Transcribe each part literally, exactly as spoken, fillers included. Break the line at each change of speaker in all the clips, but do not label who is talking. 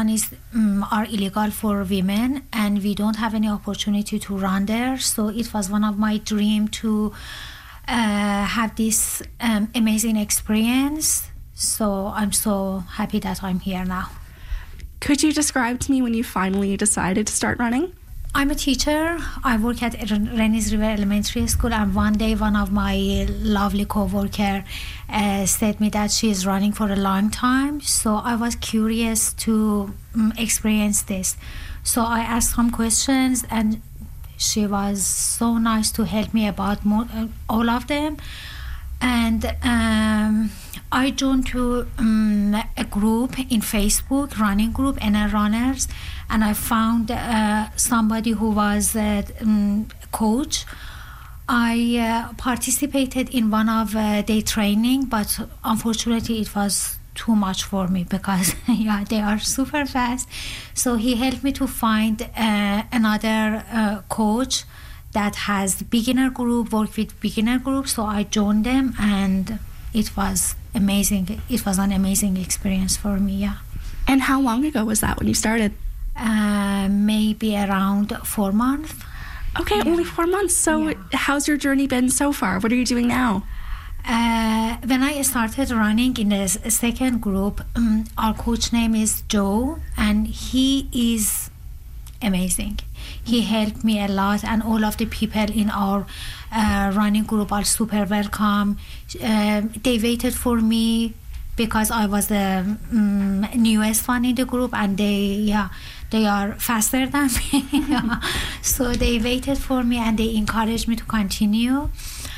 marathons um, are illegal for women, and we don't have any opportunity to run there. So it was one of my dreams to uh, have this um, amazing experience. So I'm so happy that I'm here now.
Could you describe to me when you finally decided to start running?
I'm a teacher. I work at Rennies River Elementary School, and one day one of my lovely co-worker uh, said me that she is running for a long time. So I was curious to um, experience this. So I asked some questions, and she was so nice to help me about more, uh, all of them. And um, I joined to um, a group in Facebook, running group, N L Runners, and I found uh, somebody who was a um, coach. I uh, participated in one of uh, their training, but unfortunately it was too much for me because yeah, they are super fast. So he helped me to find uh, another uh, coach that has beginner group, work with beginner group. So I joined them, and it was amazing. It was an amazing experience for me, yeah.
And how long ago was that when you started?
Uh, maybe around four months.
Okay, yeah. Only four months. So yeah. How's your journey been so far? What are you doing now?
Uh, when I started running in the second group, um, our coach name is Joe, and he is amazing. He helped me a lot, and all of the people in our uh, running group are super welcome. Uh, they waited for me because I was the um, newest one in the group, and they, yeah, they are faster than me. Yeah. So they waited for me, and they encouraged me to continue.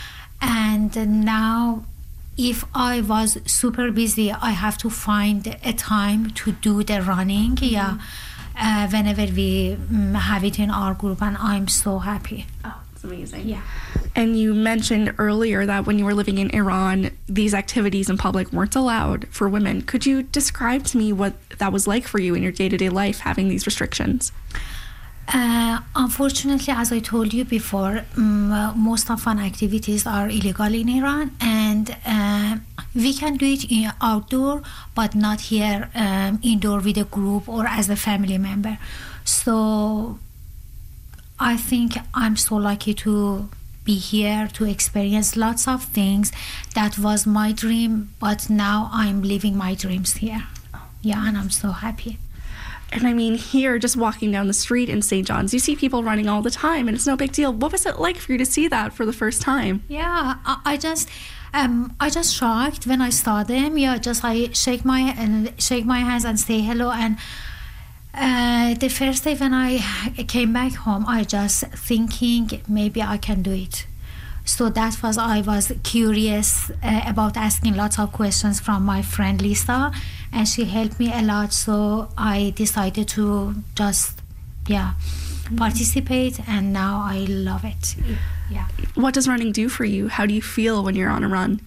And now, if I was super busy, I have to find a time to do the running. Mm-hmm. Yeah. Uh, whenever we um, have it in our group, and I'm so happy.
Oh, it's amazing.
Yeah.
And you mentioned earlier that when you were living in Iran, these activities in public weren't allowed for women. Could you describe to me what that was like for you in your day-to-day life, having these restrictions?
Uh, unfortunately, as I told you before, um, uh, most of fun activities are illegal in Iran, and uh, we can do it in outdoor, but not here um, indoor with a group or as a family member. So I think I'm so lucky to be here to experience lots of things. That was my dream, but now I'm living my dreams here. Yeah, and I'm so happy.
And I mean, here, just walking down the street in Saint John's, you see people running all the time, and it's no big deal. What was it like for you to see that for the first time?
Yeah, I, I just, um, I just shocked when I saw them. Yeah, just I shake my and shake my hands and say hello. And uh, the first day when I came back home, I just thinking maybe I can do it. So that was, I was curious uh, about asking lots of questions from my friend Lisa, and she helped me a lot. So I decided to just, yeah, participate, and now I love it. Yeah.
What does running do for you? How do you feel when you're on a run?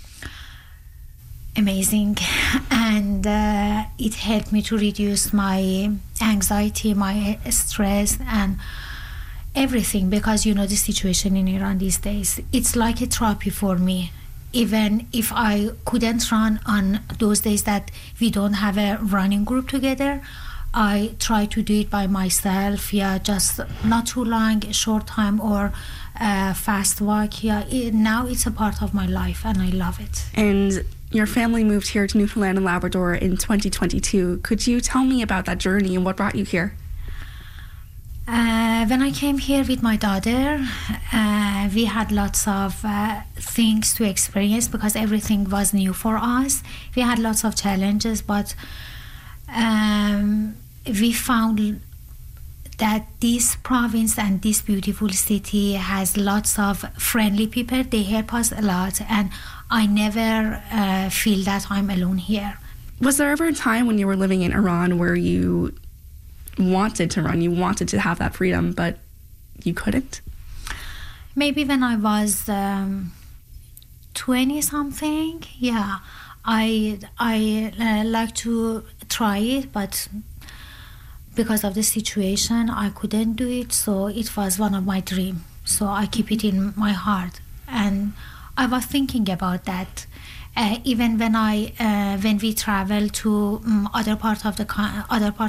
Amazing. And uh, it helped me to reduce my anxiety, my stress, and everything, because you know the situation in Iran these days, it's like a therapy for me. Even if I couldn't run on those days that we don't have a running group together, I try to do it by myself. Yeah, just not too long, a short time, or a fast walk. Yeah, it, now it's a part of my life, and I love it.
And your family moved here to Newfoundland and Labrador in twenty twenty-two. Could you tell me about that journey and what brought you here?
Uh, when I came here with my daughter, uh, we had lots of uh, things to experience because everything was new for us. We had lots of challenges, but um, we found that this province and this beautiful city has lots of friendly people. They help us a lot, and I never uh, feel that I'm alone here.
Was there ever a time when you were living in Iran where you wanted to run, you wanted to have that freedom, but you couldn't?
Maybe when I was um, twenty something, yeah. I I uh, like to try it, but because of the situation, I couldn't do it. So it was one of my dreams. So I keep it in my heart, and I was thinking about that. Uh, even when I uh, when we travel to um, other part of the other part